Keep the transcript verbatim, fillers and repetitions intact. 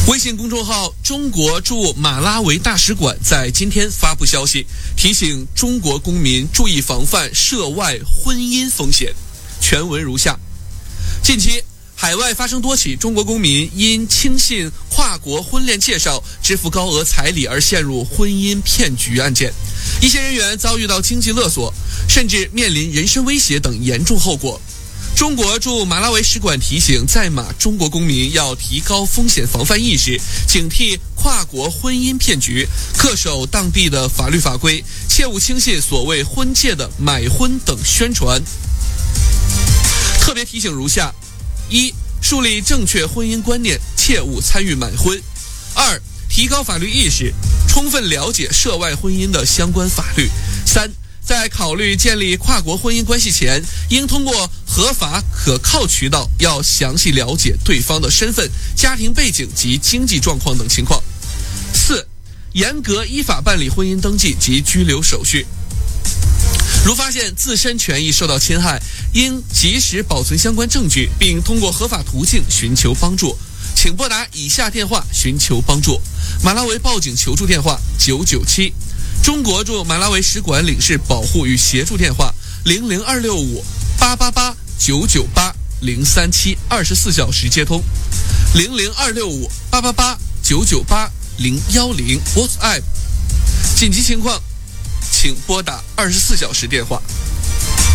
微信公众号中国驻马拉维大使馆在今天发布消息，提醒中国公民注意防范涉外婚姻风险。全文如下：近期海外发生多起中国公民因轻信跨国婚恋介绍支付高额彩礼而陷入婚姻骗局案件，一些人员遭遇到经济勒索，甚至面临人身威胁等严重后果。中国驻马拉维使馆提醒在马中国公民要提高风险防范意识，警惕跨国婚姻骗局，恪守当地的法律法规，切勿轻信所谓婚介的买婚等宣传。特别提醒如下：一、树立正确婚姻观念，切勿参与买婚；二、提高法律意识，充分了解涉外婚姻的相关法律；三、在考虑建立跨国婚姻关系前，应通过合法可靠渠道，要详细了解对方的身份、家庭背景及经济状况等情况。四、严格依法办理婚姻登记及居留手续。如发现自身权益受到侵害，应及时保存相关证据，并通过合法途径寻求帮助。请拨打以下电话寻求帮助：马拉维报警求助电话九九七，中国驻马拉维使馆领事保护与协助电话零零二六五八八八九九八零三七，二十四小时接通；零零二六五八八八九九八零幺零 WhatsApp。紧急情况请拨打二十四小时电话。